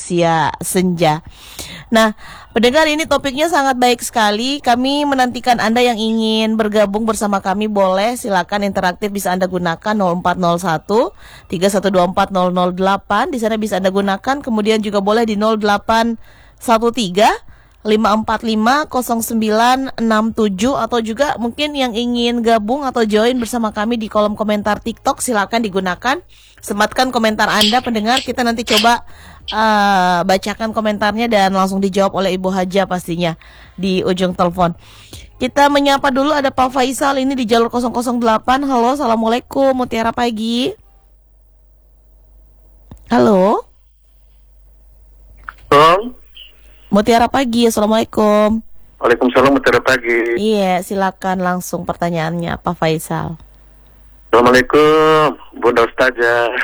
usia senja. Nah, pendengar, ini topiknya sangat baik sekali. Kami menantikan Anda yang ingin bergabung bersama kami, boleh silakan interaktif bisa Anda gunakan 0401 3124 008. Di sana bisa Anda gunakan. Kemudian juga boleh di 0813 545 0967, atau juga mungkin yang ingin gabung atau join bersama kami di kolom komentar TikTok, silakan digunakan. Sematkan komentar Anda, pendengar. Kita nanti coba bacakan komentarnya dan langsung dijawab oleh Ibu Haja pastinya di ujung telepon. Kita menyapa dulu, ada Pak Faisal ini di jalur 008. Halo, assalamualaikum, Mutiara pagi. Halo. Mutiara pagi, assalamualaikum. Waalaikumsalam, Mutiara pagi. Iya, silakan langsung pertanyaannya, Pak Faisal. Assalamualaikum, Bunda Ustazah.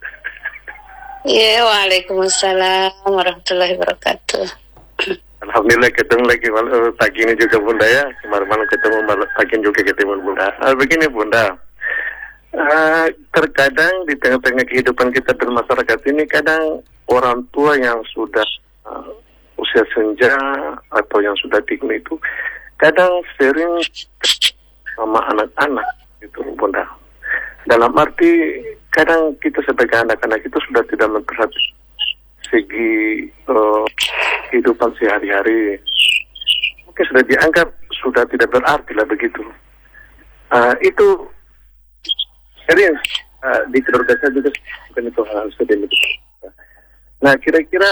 Iya, waalaikumsalam warahmatullahi wabarakatuh. Alhamdulillah ketemu lagi pagi ini juga Bunda ya. Kemarin malam ketemu, pagi juga ketemu Bunda. Begini Bunda, terkadang di tengah-tengah kehidupan kita bermasyarakat ini, kadang orang tua yang sudah usia senja atau yang sudah tinggi itu kadang sering sama anak-anak gitu Bunda. Dalam arti kadang kita sebagai anak-anak itu sudah tidak memperhatikan segi kehidupan sehari-hari. Mungkin sudah dianggap sudah tidak berarti lah begitu. Itu serius di keluarga saya juga bukan itu hal sedemikian. Nah, kira-kira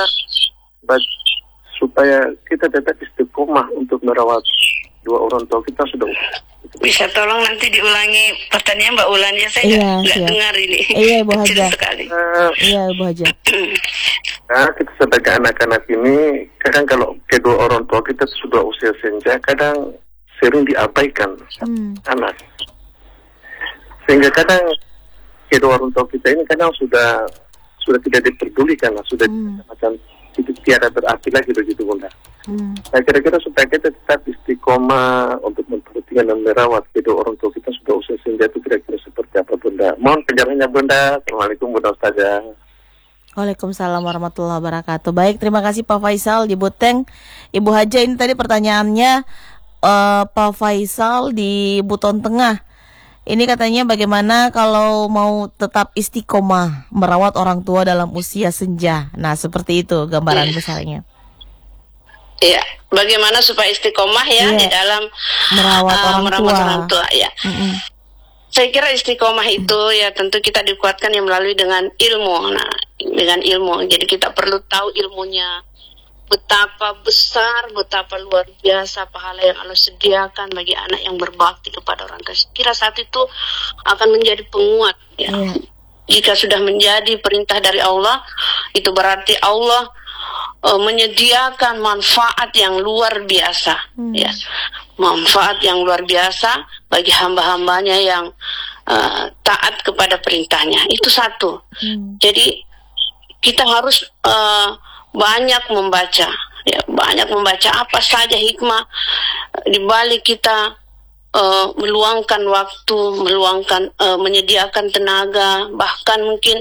supaya kita tetap istiqomah untuk merawat dua orang tua kita sudah. Bisa tolong nanti diulangi pertanyaan Mbak Ulan ya, saya nggak dengar ini. Iya, Ibu Kecil Haja. sekali. Iya, Ibu Haja. Nah, kita sebagai anak-anak ini kadang kalau kedua orang tua kita sudah usia senja, kadang sering diabaikan anak. Sehingga kadang kedua orang tua kita ini kadang sudah tidak diperdulikan lah, sudah macam itu tiada berarti lagi begitu Bunda. Nah, kira-kira supaya kita tetap istiqomah untuk memperhatikan dan merawat kedua orang tua kita sudah usia senja, itu kira-kira seperti apa Bunda? Mohon penjelasannya Bunda. Assalamualaikum Bunda Ustazah. Waalaikumsalam warahmatullahi wabarakatuh. Baik, terima kasih Pak Faisal di Buteng. Ibu Haja, ini tadi pertanyaannya Pak Faisal di Buton Tengah. Ini katanya bagaimana kalau mau tetap istiqomah merawat orang tua dalam usia senja. Nah, seperti itu gambaran besarnya. Iya, bagaimana supaya istiqomah ya di dalam merawat orang tua. Ya. Saya kira istiqomah itu ya tentu kita dikuatkan yang melalui dengan ilmu. Nah, dengan ilmu. Jadi kita perlu tahu ilmunya. Betapa besar, betapa luar biasa pahala yang Allah sediakan bagi anak yang berbakti kepada orang tua. Kira saat itu akan menjadi penguat ya. Jika sudah menjadi perintah dari Allah, itu berarti Allah menyediakan manfaat yang luar biasa ya. Manfaat yang luar biasa bagi hamba-hambanya yang taat kepada perintahnya. Itu satu. Jadi kita harus banyak membaca apa saja hikmah di balik kita meluangkan waktu, menyediakan tenaga, bahkan mungkin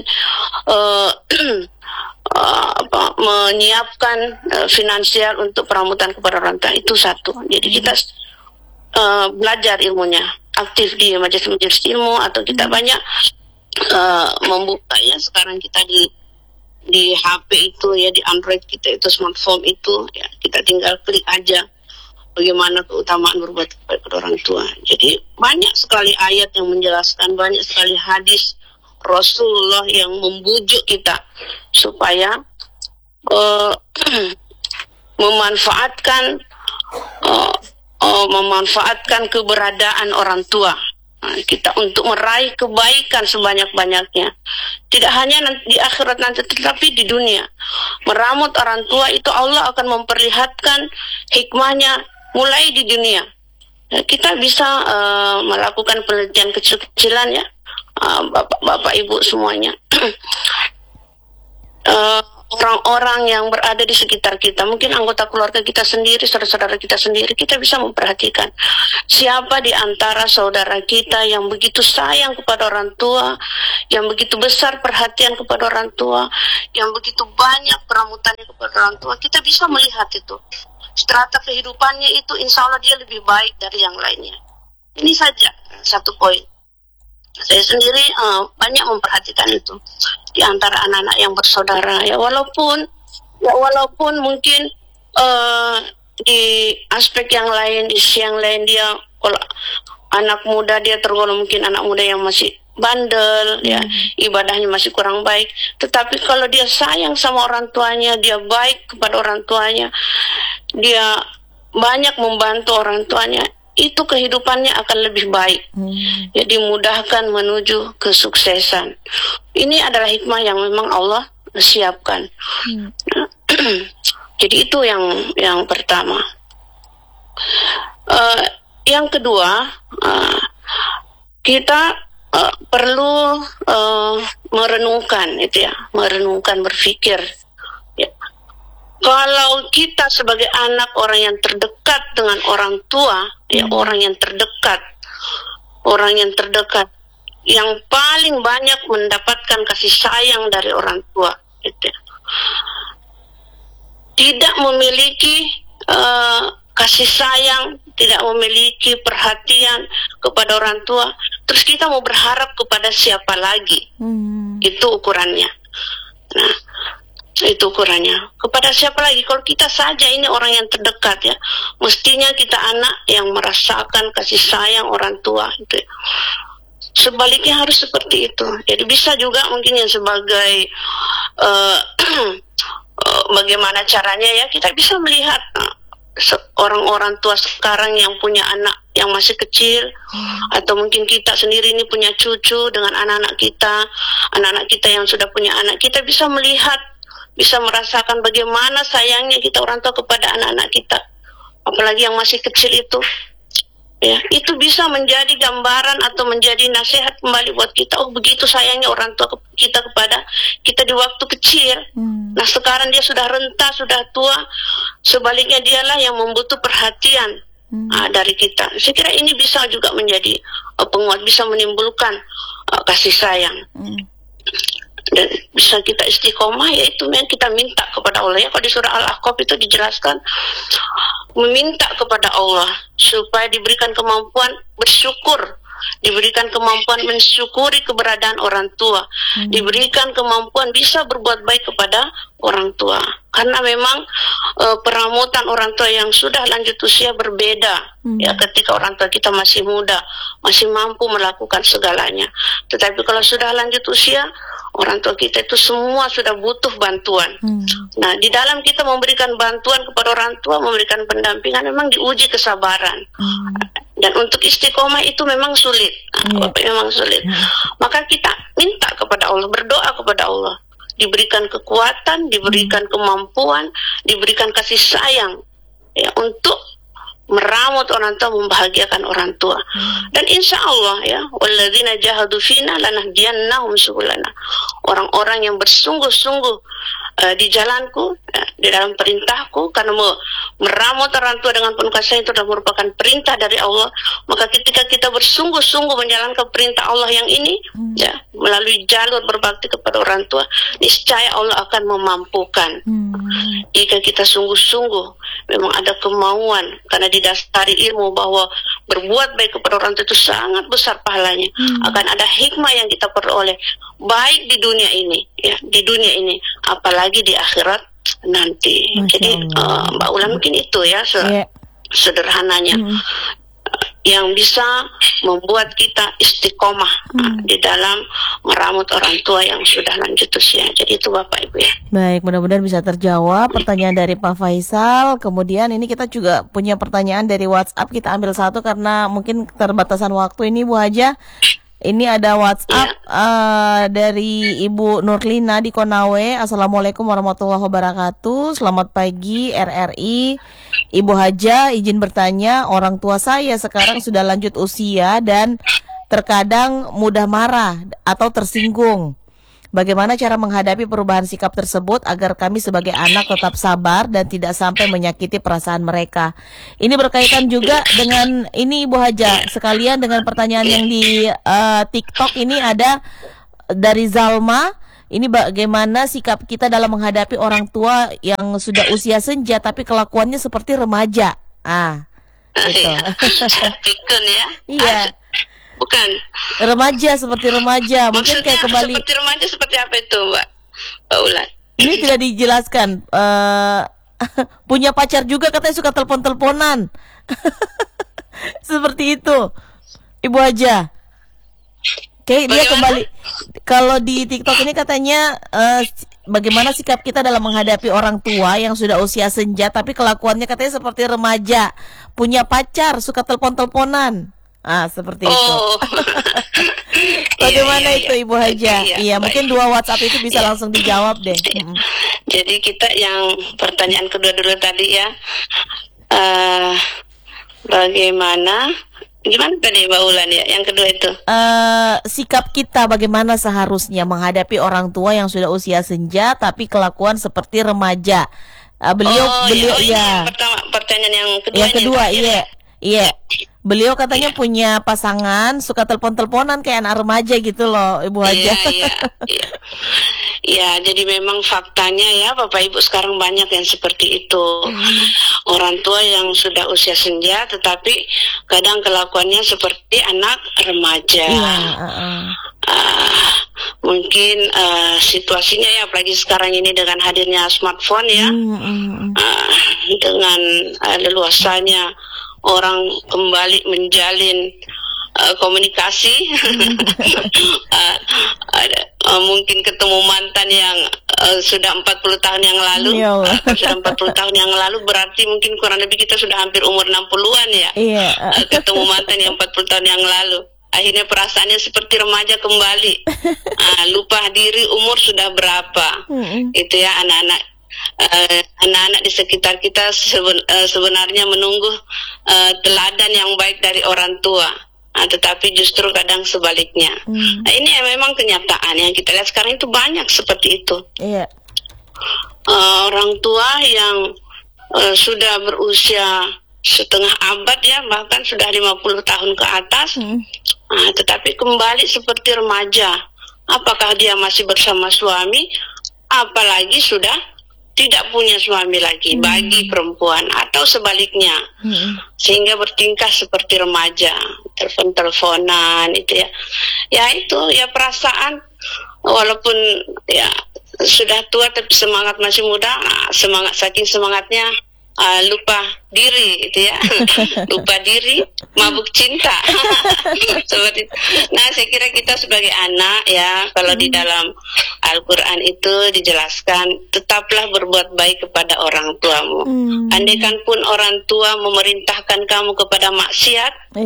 menyiapkan finansial untuk perambutan kepada orang tua. Itu satu. Jadi kita belajar ilmunya, aktif di majelis-majelis ilmu, atau kita banyak membuka ya. Sekarang kita di HP itu ya, di Android kita itu, smartphone itu ya, kita tinggal klik aja bagaimana keutamaan berbuat kepada orang tua. Jadi banyak sekali ayat yang menjelaskan, banyak sekali hadis Rasulullah yang membujuk kita supaya memanfaatkan keberadaan orang tua kita untuk meraih kebaikan sebanyak-banyaknya. Tidak hanya di akhirat nanti, tetapi di dunia. Merawat orang tua itu Allah akan memperlihatkan hikmahnya mulai di dunia. Kita bisa melakukan penelitian kecil-kecilan ya, bapak-bapak, ibu semuanya. orang-orang yang berada di sekitar kita, mungkin anggota keluarga kita sendiri, saudara-saudara kita sendiri, kita bisa memperhatikan siapa di antara saudara kita yang begitu sayang kepada orang tua, yang begitu besar perhatian kepada orang tua, yang begitu banyak peramutannya kepada orang tua. Kita bisa melihat itu. Strata kehidupannya itu insya Allah dia lebih baik dari yang lainnya. Ini saja satu poin. Saya sendiri banyak memperhatikan itu di antara anak-anak yang bersaudara. Ya walaupun mungkin di aspek yang lain, di sisi yang lain dia kalau anak muda dia tergolong mungkin anak muda yang masih bandel, ya ibadahnya masih kurang baik. Tetapi kalau dia sayang sama orang tuanya, dia baik kepada orang tuanya, dia banyak membantu orang tuanya, itu kehidupannya akan lebih baik. Jadi mudahkan menuju kesuksesan. Ini adalah hikmah yang memang Allah siapkan. Jadi itu yang pertama. Yang kedua, kita perlu merenungkan itu ya, merenungkan, berpikir. Ya. Kalau kita sebagai anak orang yang terdekat dengan orang tua, ya orang yang terdekat, yang paling banyak mendapatkan kasih sayang dari orang tua, gitu ya. Tidak memiliki kasih sayang, tidak memiliki perhatian kepada orang tua, terus kita mau berharap kepada siapa lagi? Itu ukurannya. Nah, itu ukurannya. Kepada siapa lagi? Kalau kita saja ini orang yang terdekat ya, mestinya kita anak yang merasakan kasih sayang orang tua. Gitu. Sebaliknya harus seperti itu. Jadi bisa juga mungkin yang sebagai bagaimana caranya ya, kita bisa melihat orang-orang tua sekarang yang punya anak yang masih kecil, atau mungkin kita sendiri ini punya cucu dengan anak-anak kita yang sudah punya anak, kita bisa melihat, bisa merasakan bagaimana sayangnya kita orang tua kepada anak-anak kita, apalagi yang masih kecil itu. Ya, itu bisa menjadi gambaran atau menjadi nasihat kembali buat kita. Oh, begitu sayangnya orang tua kita kepada kita di waktu kecil. Nah, sekarang dia sudah renta, sudah tua. Sebaliknya dialah yang membutuh perhatian dari kita. Saya kira ini bisa juga menjadi penguat, bisa menimbulkan kasih sayang. Dan bisa kita istiqomah, yaitu yang kita minta kepada Allah. Ya, kalau di surah Al-Ahqaf itu dijelaskan meminta kepada Allah supaya diberikan kemampuan bersyukur, diberikan kemampuan mensyukuri keberadaan orang tua, diberikan kemampuan bisa berbuat baik kepada orang tua. Karena memang peramutan orang tua yang sudah lanjut usia berbeda. Ya, ketika orang tua kita masih muda, masih mampu melakukan segalanya. Tetapi kalau sudah lanjut usia, orang tua kita itu semua sudah butuh bantuan. Nah, di dalam kita memberikan bantuan kepada orang tua, memberikan pendampingan, memang diuji kesabaran. Dan untuk istiqomah itu memang sulit. Memang sulit. Maka kita minta kepada Allah, berdoa kepada Allah, diberikan kekuatan, diberikan kemampuan, diberikan kasih sayang, ya, untuk merawat orang tua, membahagiakan orang tua. Dan insya Allah ya, walladzina jahadu fina lanahdiyannahum subulana. Orang-orang yang bersungguh-sungguh di jalanku, di dalam perintahku, karena merawat orang tua dengan penuh kasih itu adalah merupakan perintah dari Allah. Maka ketika kita bersungguh-sungguh menjalankan perintah Allah yang ini, ya, melalui jalur berbakti kepada orang tua, niscaya Allah akan memampukan. Jika kita sungguh-sungguh memang ada kemauan, karena didasari ilmu bahwa berbuat baik kepada orang tua itu sangat besar pahalanya. Akan ada hikmah yang kita peroleh baik di dunia ini, ya, di dunia ini, apalagi di akhirat nanti. Jadi Mbak Ula mungkin itu ya sederhananya yang bisa membuat kita istiqomah di dalam merawat orang tua yang sudah lanjut usia. Jadi itu Bapak Ibu ya. Baik, mudah-mudahan bisa terjawab pertanyaan dari Pak Faisal. Kemudian ini kita juga punya pertanyaan dari WhatsApp, kita ambil satu karena mungkin keterbatasan waktu ini Bu Haja. Ini ada WhatsApp dari Ibu Nurlina di Konawe. Assalamualaikum warahmatullahi wabarakatuh. Selamat pagi RRI. Ibu Haja, izin bertanya, orang tua saya sekarang sudah lanjut usia dan terkadang mudah marah atau tersinggung. Bagaimana cara menghadapi perubahan sikap tersebut agar kami sebagai anak tetap sabar dan tidak sampai menyakiti perasaan mereka? Ini berkaitan juga dengan ini Ibu Haja, sekalian dengan pertanyaan yang di TikTok ini ada dari Zalma. Ini bagaimana sikap kita dalam menghadapi orang tua yang sudah usia senja tapi kelakuannya seperti remaja. Itu. Pikun ya? Iya. Bukan. Remaja seperti remaja, mungkin Maksudnya kayak kembali. seperti remaja seperti apa itu, Mbak Ulan? Ini tidak dijelaskan. Punya pacar juga katanya suka telepon-teleponan. Seperti itu, Ibu Haja. Oke, dia kembali. Kalau di TikTok ini katanya bagaimana sikap kita dalam menghadapi orang tua yang sudah usia senja tapi kelakuannya katanya seperti remaja, punya pacar, suka telepon-teleponan. Seperti itu. Bagaimana itu Ibu Haja? Iya, mungkin 2 WhatsApp itu bisa langsung dijawab deh. Jadi kita yang pertanyaan kedua dulu tadi ya. Gimana tadi Mbak Ulan ya? Yang kedua itu. Sikap kita bagaimana seharusnya menghadapi orang tua yang sudah usia senja tapi kelakuan seperti remaja. Beliau ya. Pertama, pertanyaan yang kedua. Yang kedua, iya. Beliau katanya punya pasangan, suka telepon-teleponan kayak anak remaja gitu loh, Ibu Haja. Iya, jadi memang faktanya ya Bapak Ibu sekarang banyak yang seperti itu. Orang tua yang sudah usia senja tetapi kadang kelakuannya seperti anak remaja. Mungkin situasinya ya apalagi sekarang ini dengan hadirnya smartphone ya, dengan leluasanya orang kembali menjalin komunikasi. Mungkin ketemu mantan yang sudah 40 tahun yang lalu. Sudah 40 tahun yang lalu berarti mungkin kurang lebih kita sudah hampir umur 60-an ya. Ketemu mantan yang 40 tahun yang lalu. Akhirnya perasaannya seperti remaja kembali. Lupa diri umur sudah berapa. Itu ya anak-anak di sekitar kita sebenarnya menunggu teladan yang baik dari orang tua, tetapi justru kadang sebaliknya. Ini memang kenyataan yang kita lihat sekarang itu banyak seperti itu. Orang tua yang sudah berusia setengah abad ya, bahkan sudah 50 tahun ke atas, tetapi kembali seperti remaja. Apakah dia masih bersama suami, apalagi sudah tidak punya suami lagi bagi perempuan atau sebaliknya, sehingga bertingkah seperti remaja, telepon-teleponan itu ya. Ya itu ya perasaan, walaupun ya sudah tua tapi semangat masih muda, saking semangatnya lupa diri itu ya. Lupa diri, mabuk cinta. Seperti. Nah, saya kira kita sebagai anak ya, kalau di dalam Al-Quran itu dijelaskan, tetaplah berbuat baik kepada orang tuamu. Andaikan pun orang tua memerintahkan kamu kepada maksiat,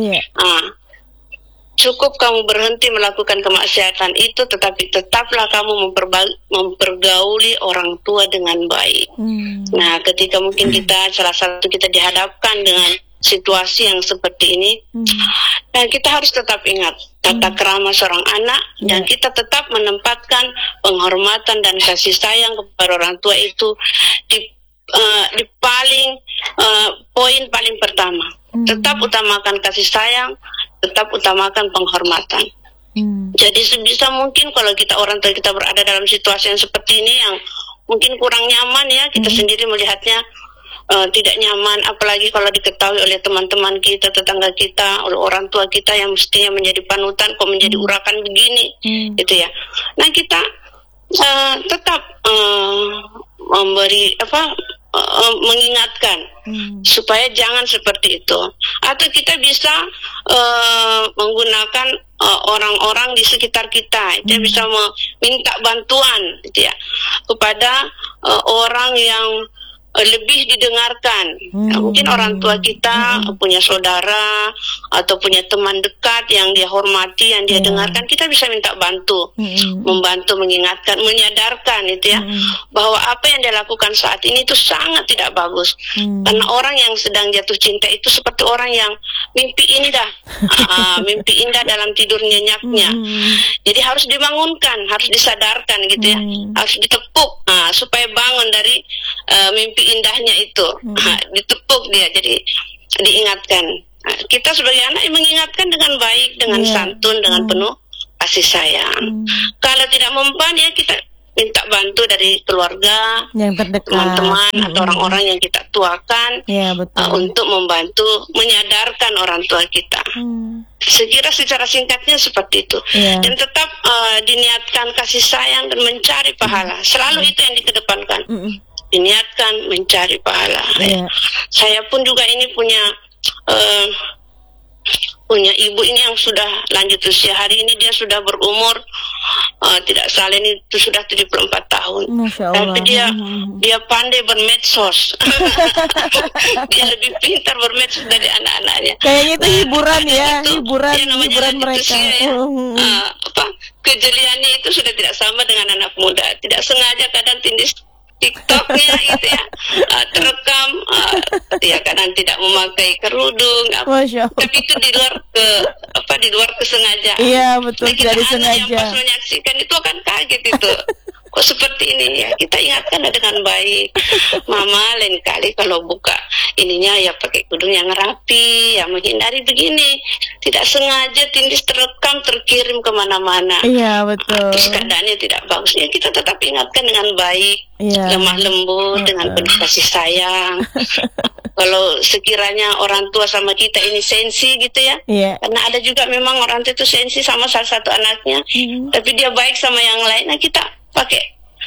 cukup kamu berhenti melakukan kemaksiatan itu, tetapi tetaplah kamu mempergauli orang tua dengan baik. Nah, ketika mungkin salah satu kita dihadapkan dengan situasi yang seperti ini, dan kita harus tetap ingat tata krama seorang anak, dan kita tetap menempatkan penghormatan dan kasih sayang kepada orang tua itu di poin paling pertama. Tetap utamakan kasih sayang, tetap utamakan penghormatan. Jadi sebisa mungkin kalau orang tua kita berada dalam situasi yang seperti ini yang mungkin kurang nyaman ya, kita sendiri melihatnya tidak nyaman, apalagi kalau diketahui oleh teman-teman kita, tetangga kita, oleh orang tua kita yang mestinya menjadi panutan, kok menjadi urakan begini, gitu ya. Nah, kita tetap mengingatkan supaya jangan seperti itu, atau kita bisa menggunakan orang-orang di sekitar kita, kita bisa meminta bantuan, gitu ya, kepada orang yang lebih didengarkan. Nah, mungkin orang tua kita punya saudara atau punya teman dekat yang dia hormati, yang dia dengarkan, kita bisa minta bantu, membantu, mengingatkan, menyadarkan itu ya, bahwa apa yang dia lakukan saat ini itu sangat tidak bagus. Karena orang yang sedang jatuh cinta itu seperti orang yang mimpi indah, mimpi indah dalam tidur nyenyaknya. Jadi harus dibangunkan, harus disadarkan gitu ya, harus ditepuk supaya bangun dari mimpi indahnya itu. Ditepuk dia, jadi diingatkan. Kita sebagai anak mengingatkan dengan baik, dengan santun, dengan penuh kasih sayang. Kalau tidak mempan ya kita minta bantu dari keluarga, yang terdekat, teman-teman atau orang-orang yang kita tuakan, untuk membantu menyadarkan orang tua kita. Sekira secara singkatnya seperti itu. Dan tetap diniatkan kasih sayang dan mencari pahala. Selalu itu yang dikedepankan. Diniatkan mencari pahala. Saya pun juga ini punya ibu ini yang sudah lanjut usia. Hari ini dia sudah berumur tidak salah ini sudah 74 tahun. Tapi dia pandai bermedsos. Dia lebih pintar bermedsos dari anak-anaknya. Kayaknya itu hiburan ya, hiburan mereka. Kejeliannya itu sudah tidak sama dengan anak muda. Tidak sengaja kadang tindis TikToknya gitu ya, terekam, ya kadang tidak memakai kerudung, tapi itu di luar kesengajaan. Iya betul, tidak disengaja. Yang pas menyaksikan itu akan kaget itu. Kok seperti ini ya, kita ingatkan dengan baik. Mama lain kali kalau buka ininya ya pakai kerudung yang rapi, ya menghindari begini. Tidak sengaja tindis terekam, terkirim kemana-mana. Iya betul. Terus keadaannya tidak bagus. Ya kita tetap ingatkan dengan baik, lemah lembut, dengan penuh kasih sayang. Kalau sekiranya orang tua sama kita ini sensi gitu ya, karena ada juga memang orang tua itu sensi sama salah satu anaknya, tapi dia baik sama yang lain. Nah kita pakai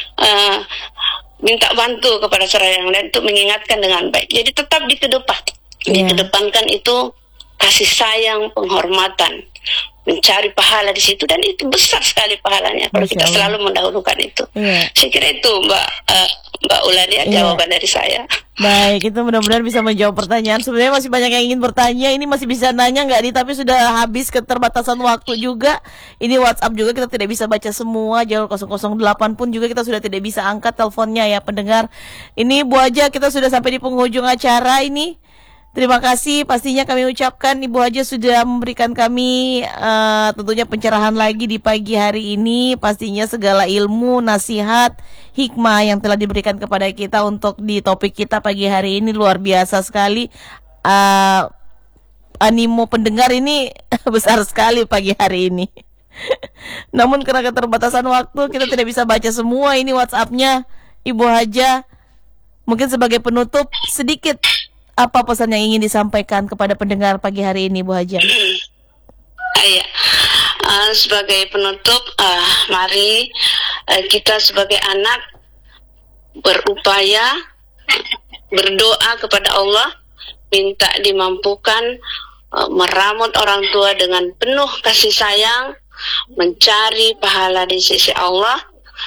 minta bantu kepada saudara yang lain untuk mengingatkan dengan baik. Jadi tetap dikedepankan itu kasih sayang, penghormatan, mencari pahala di situ, dan itu besar sekali pahalanya kalau kita selalu mendahulukan itu. Saya kira itu Mbak Uladia jawaban dari saya. Baik, itu mudah-mudahan bisa menjawab pertanyaan. Sebenarnya masih banyak yang ingin bertanya. Ini masih bisa nanya nggak nih? Tapi sudah habis keterbatasan waktu juga. Ini WhatsApp juga kita tidak bisa baca semua. Jalur 008 pun juga kita sudah tidak bisa angkat teleponnya ya pendengar. Ini Bu Haja, kita sudah sampai di penghujung acara ini. Terima kasih pastinya kami ucapkan Ibu Haja sudah memberikan kami tentunya pencerahan lagi di pagi hari ini. Pastinya segala ilmu, nasihat, hikmah yang telah diberikan kepada kita untuk di topik kita pagi hari ini luar biasa sekali. Animo pendengar ini besar sekali pagi hari ini. Namun karena keterbatasan waktu kita tidak bisa baca semua ini WhatsApp-nya Ibu Haja. Mungkin sebagai penutup sedikit apa pesan yang ingin disampaikan kepada pendengar pagi hari ini, Bu Haja? Sebagai penutup, mari kita sebagai anak berupaya berdoa kepada Allah, minta dimampukan merawat orang tua dengan penuh kasih sayang, mencari pahala di sisi Allah,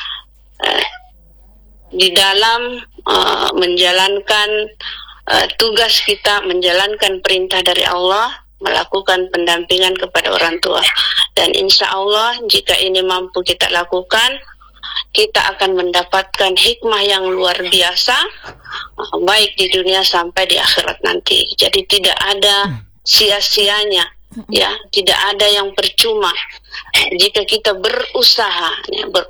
di dalam menjalankan tugas kita, menjalankan perintah dari Allah, melakukan pendampingan kepada orang tua. Dan insya Allah jika ini mampu kita lakukan, kita akan mendapatkan hikmah yang luar biasa, baik di dunia sampai di akhirat nanti. Jadi tidak ada sia-sianya, ya, tidak ada yang percuma jika kita berusaha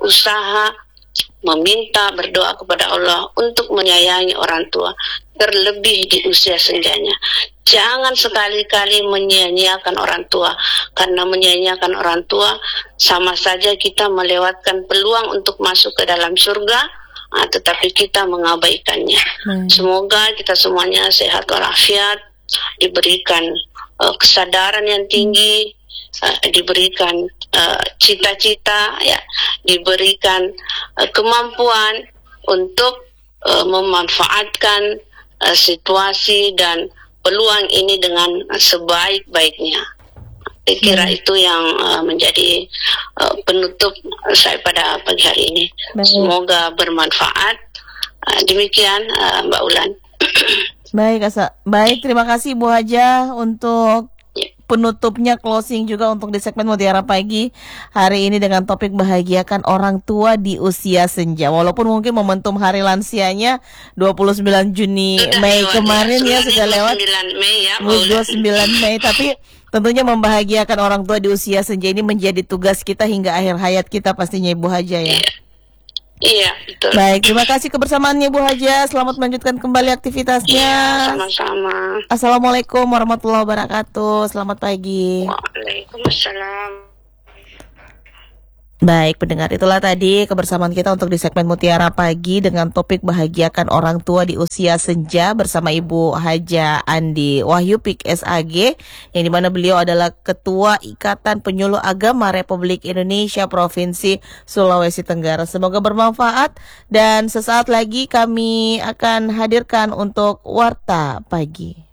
meminta, berdoa kepada Allah untuk menyayangi orang tua, terlebih di usia senjanya. Jangan sekali-kali menyia-nyiakan orang tua, karena menyia-nyiakan orang tua sama saja kita melewatkan peluang untuk masuk ke dalam surga, tetapi kita mengabaikannya. Semoga kita semuanya sehat walafiat, diberikan kesadaran yang tinggi, diberikan cita-cita, ya, diberikan kemampuan untuk memanfaatkan situasi dan peluang ini dengan sebaik-baiknya. Saya kira itu yang menjadi penutup saya pada pagi hari ini. Semoga bermanfaat Demikian Mbak Ulan. Baik, terima kasih Bu Haja untuk Ya. penutupnya, closing juga untuk di segmen Mutiara Pagi hari ini dengan topik bahagiakan orang tua di usia senja. Walaupun mungkin momentum hari lansianya 29 Juni Sudah Mei lewat, kemarin ya sudah lewat 29 Mei ya, Mbak Ulan. 29 Mei, tapi tentunya membahagiakan orang tua di usia senja ini menjadi tugas kita hingga akhir hayat kita pastinya Ibu Haja ya. Iya, betul. Baik, terima kasih kebersamaannya Bu Haja. Selamat melanjutkan kembali aktivitasnya. Iya, sama-sama. Assalamualaikum warahmatullahi wabarakatuh. Selamat pagi. Waalaikumsalam. Baik, pendengar, itulah tadi kebersamaan kita untuk di segmen Mutiara Pagi dengan topik bahagiakan orang tua di usia senja bersama Ibu Haja Andi Wahyupik SAG, yang dimana beliau adalah Ketua Ikatan Penyuluh Agama Republik Indonesia Provinsi Sulawesi Tenggara. Semoga bermanfaat dan sesaat lagi kami akan hadirkan untuk Warta Pagi.